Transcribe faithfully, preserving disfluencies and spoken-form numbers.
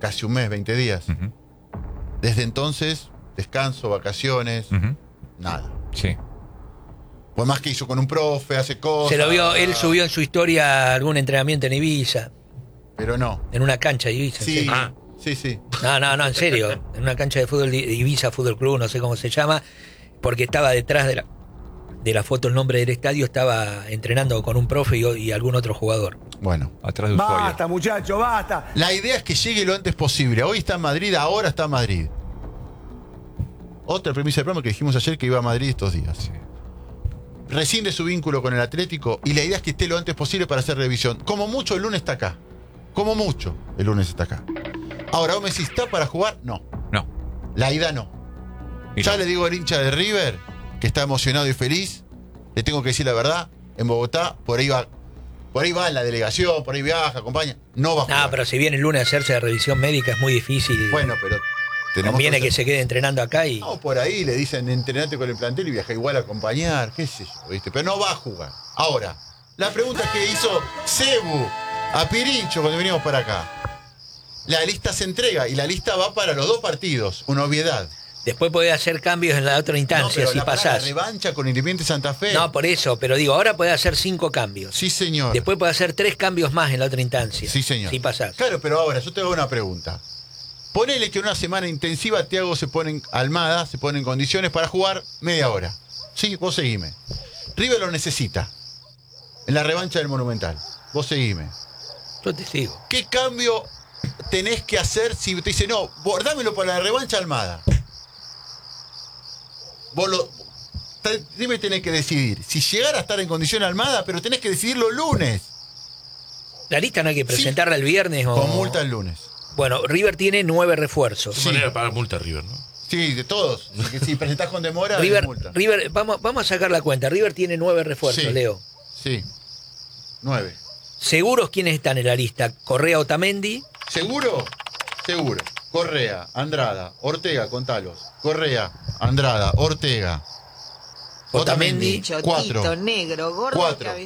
casi un mes, veinte días. Uh-huh. Desde entonces, descanso, vacaciones, Uh-huh. nada. Sí. Por más que hizo con un profe, hace cosas. Se lo vio, él subió en su historia algún entrenamiento en Ibiza, Pero no. en una cancha de Ibiza. Sí, Ah. sí, sí. No, no, no, en serio. En una cancha de fútbol de Ibiza Fútbol Club, no sé cómo se llama, porque estaba detrás de la, de la foto el nombre del estadio, estaba entrenando con un profe y, y algún otro jugador. Bueno. Atrás de Ushuaia. Basta, muchacho, basta. La idea es que llegue lo antes posible. Hoy está en Madrid, ahora está en Madrid. Otra premisa del programa que dijimos ayer que iba a Madrid estos días. Sí. Rescinde su vínculo con el Atlético y la idea es que esté lo antes posible para hacer revisión. Como mucho el lunes está acá. Como mucho el lunes está acá. Ahora, vos me decís, ¿está para jugar? No. No. La ida no. Y Ya no. le digo al hincha de River, que está emocionado y feliz, le tengo que decir la verdad, en Bogotá, por ahí va, por ahí va en la delegación, por ahí viaja, acompaña, no va a jugar. No, pero si viene el lunes a hacerse la revisión médica es muy difícil. Bueno, pero tenemos Conviene que hacer- se quede entrenando acá y... No, por ahí le dicen entrenate con el plantel y viaja igual a acompañar, qué sé yo, ¿viste? Pero no va a jugar. Ahora, la pregunta que hizo Cebu a Pirincho cuando venimos para acá. La lista se entrega y la lista va para los dos partidos, una obviedad. Después podés hacer cambios en la otra No, instancia pero si la, pará, la pasás. revancha con Independiente Santa Fe. No, por eso, pero digo, ahora podés hacer cinco cambios. Sí, señor. Después podés hacer tres cambios más en la otra instancia. Sí, señor. Si pasás. Claro, pero ahora yo te hago una pregunta. Ponele que en una semana intensiva Thiago se pone en Almada, se pone en condiciones para jugar media hora. Sí, vos seguime. River lo necesita. En la revancha del Monumental. Vos seguime. Yo te sigo. ¿Qué cambio tenés que hacer si te dice, no, vos dámelo para la revancha Almada? Vos lo... te- Dime, tenés que decidir. Si llegara a estar en condición Almada, pero tenés que decidirlo el lunes. La lista no hay que presentarla el viernes o... Con multa el lunes. Bueno, River tiene nueve refuerzos. De manera de pagar multa a River, ¿no? Sí, de todos. Si, si presentás con demora, River, es multa. River vamos, vamos a sacar la cuenta. River tiene nueve refuerzos, Sí. Leo. Sí. Nueve. ¿Seguros quiénes están en la lista? Correa, Otamendi. ¿Seguro? Seguro. Correa, Andrada, Ortega, contalos. Correa, Andrada, Ortega. Otamendi. Cuatro. Chotito, negro, gordo, Cuatro. cabe-